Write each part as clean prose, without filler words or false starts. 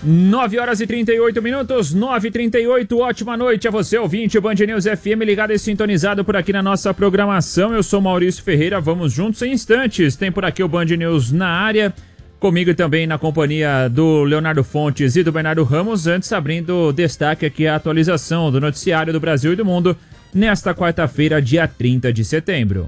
9h38, 9h38, ótima noite a você, ouvinte, Band News FM, ligado e sintonizado por aqui na nossa programação. Eu sou Maurício Ferreira, vamos juntos em instantes. Tem por aqui o Band News na área, comigo também na companhia do Leonardo Fontes e do Bernardo Ramos. Antes, abrindo destaque aqui a atualização do noticiário do Brasil e do mundo nesta quarta-feira, dia 30 de setembro.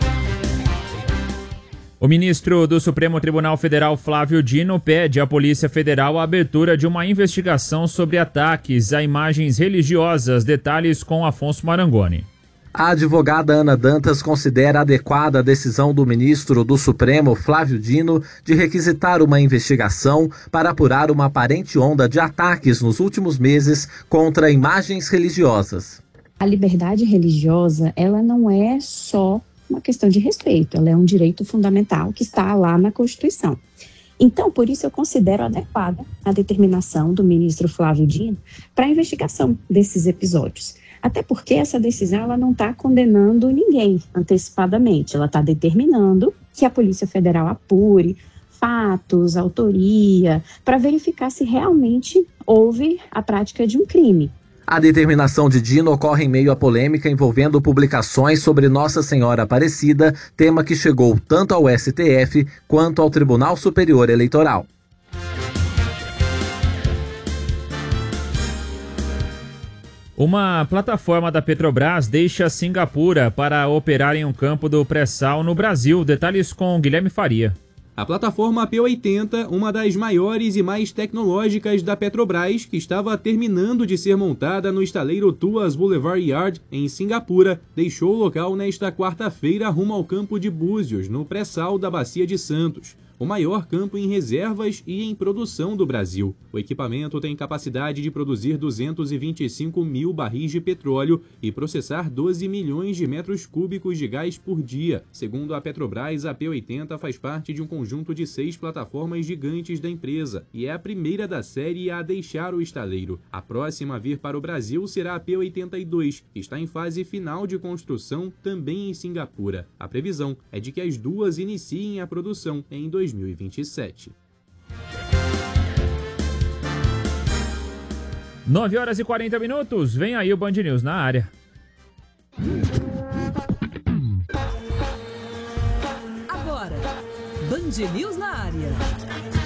O ministro do Supremo Tribunal Federal, Flávio Dino, pede à Polícia Federal a abertura de uma investigação sobre ataques a imagens religiosas. Detalhes com Afonso Marangoni. A advogada Ana Dantas considera adequada a decisão do ministro do Supremo, Flávio Dino, de requisitar uma investigação para apurar uma aparente onda de ataques nos últimos meses contra imagens religiosas. A liberdade religiosa, ela não é só uma questão de respeito, ela é um direito fundamental que está lá na Constituição. Então, por isso eu considero adequada a determinação do ministro Flávio Dino para a investigação desses episódios. Até porque essa decisão ela não está condenando ninguém antecipadamente, ela está determinando que a Polícia Federal apure fatos, autoria, para verificar se realmente houve a prática de um crime. A determinação de Dino ocorre em meio à polêmica envolvendo publicações sobre Nossa Senhora Aparecida, tema que chegou tanto ao STF quanto ao Tribunal Superior Eleitoral. Uma plataforma da Petrobras deixa Singapura para operar em um campo do pré-sal no Brasil. Detalhes com Guilherme Faria. A plataforma P80, uma das maiores e mais tecnológicas da Petrobras, que estava terminando de ser montada no estaleiro Tuas Boulevard Yard, em Singapura, deixou o local nesta quarta-feira rumo ao campo de Búzios, no pré-sal da Bacia de Santos, o maior campo em reservas e em produção do Brasil. O equipamento tem capacidade de produzir 225 mil barris de petróleo e processar 12 milhões de metros cúbicos de gás por dia. Segundo a Petrobras, a P80 faz parte de um conjunto de 6 plataformas gigantes da empresa e é a primeira da série a deixar o estaleiro. A próxima a vir para o Brasil será a P82, que está em fase final de construção também em Singapura. A previsão é de que as duas iniciem a produção em 2027. 9h40, vem aí o Band News na área. Agora, Band News na área.